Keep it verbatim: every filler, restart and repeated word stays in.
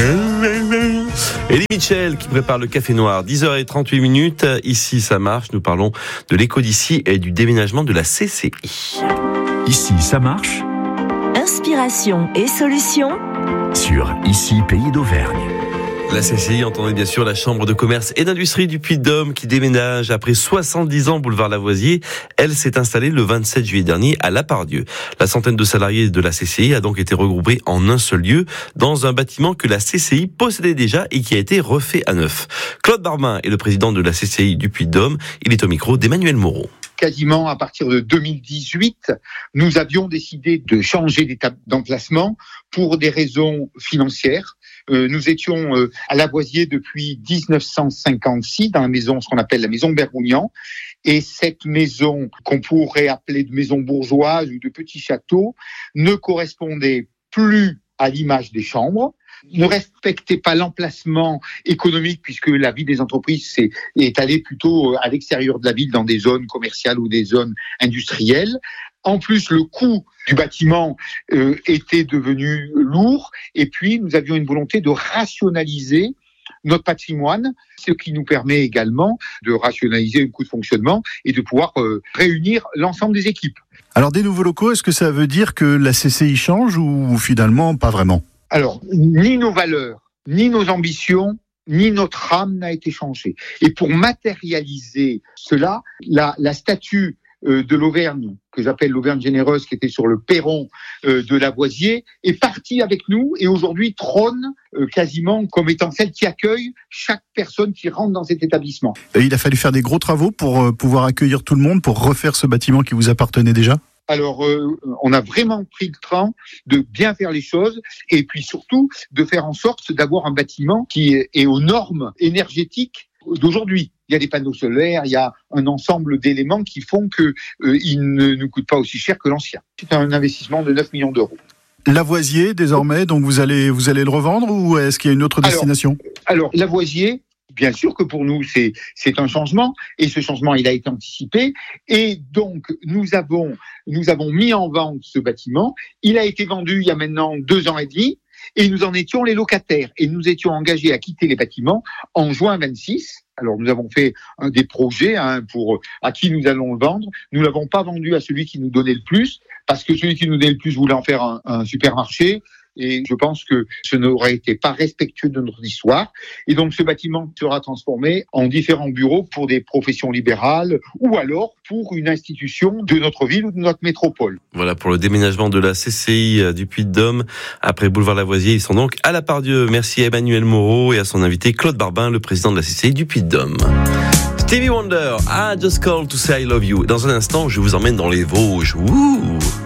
Elie Mitchell qui prépare le café noir. dix heures trente-huit minutes. Ici, ça marche. Nous parlons de l'éco d'ici et du déménagement de la C C I. Ici, ça marche. Inspiration et solutions Sur Ici, Pays d'Auvergne. La C C I, entendez bien sûr la Chambre de commerce et d'industrie du Puy-de-Dôme qui déménage après soixante-dix ans boulevard Lavoisier. Elle s'est installée le vingt-sept juillet dernier à Lapardieu. La centaine de salariés de la C C I a donc été regroupée en un seul lieu dans un bâtiment que la C C I possédait déjà et qui a été refait à neuf. Claude Barbin est le président de la C C I du Puy-de-Dôme. Il est au micro d'Emmanuel Moreau. Quasiment à partir de deux mille dix-huit, nous avions décidé de changer d'étape d'emplacement pour des raisons financières. Euh, nous étions euh, à Lavoisier depuis dix-neuf cent cinquante-six, dans la maison, ce qu'on appelle la maison Bergougnan. Et cette maison, qu'on pourrait appeler de maison bourgeoise ou de petit château, ne correspondait plus à l'image des chambres, ne respectait pas l'emplacement économique puisque la vie des entreprises est, est allée plutôt à l'extérieur de la ville dans des zones commerciales ou des zones industrielles. En plus, le coût du bâtiment euh, était devenu lourd et puis nous avions une volonté de rationaliser notre patrimoine, ce qui nous permet également de rationaliser le coût de fonctionnement et de pouvoir euh, réunir l'ensemble des équipes. Alors, des nouveaux locaux, est-ce que ça veut dire que la C C I change ou finalement pas vraiment ? Alors, ni nos valeurs, ni nos ambitions, ni notre âme n'a été changée. Et pour matérialiser cela, la, la statue euh, de l'Auvergne, que j'appelle l'Auvergne généreuse, qui était sur le perron euh, de Lavoisier, est partie avec nous et aujourd'hui trône euh, quasiment comme étant celle qui accueille chaque personne qui rentre dans cet établissement. Et il a fallu faire des gros travaux pour euh, pouvoir accueillir tout le monde, pour refaire ce bâtiment qui vous appartenait déjà ? Alors, euh, on a vraiment pris le temps de bien faire les choses et puis surtout de faire en sorte d'avoir un bâtiment qui est, est aux normes énergétiques d'aujourd'hui. Il y a des panneaux solaires, il y a un ensemble d'éléments qui font que euh, il ne nous coûte pas aussi cher que l'ancien. C'est un investissement de neuf millions d'euros. Lavoisier, désormais, donc vous allez, vous allez le revendre ou est-ce qu'il y a une autre destination ? Alors, alors Lavoisier, bien sûr que pour nous, c'est, c'est un changement, et ce changement, il a été anticipé, et donc, nous avons, nous avons mis en vente ce bâtiment. Il a été vendu il y a maintenant deux ans et demi, et nous en étions les locataires, et nous étions engagés à quitter les bâtiments en juin vingt-six. Alors, nous avons fait un des projets hein, pour à qui nous allons le vendre. Nous l'avons pas vendu à celui qui nous donnait le plus, parce que celui qui nous donnait le plus voulait en faire un, un supermarché. Et je pense que ce n'aurait été pas respectueux de notre histoire. Et donc, ce bâtiment sera transformé en différents bureaux pour des professions libérales ou alors pour une institution de notre ville ou de notre métropole. Voilà pour le déménagement de la C C I du Puy-de-Dôme. Après boulevard Lavoisier, ils sont donc à Lapardieu. Merci à Emmanuel Moreau et à son invité Claude Barbin, le président de la C C I du Puy-de-Dôme. Stevie Wonder, I just called to say I love you. Dans un instant, je vous emmène dans les Vosges. Ouh.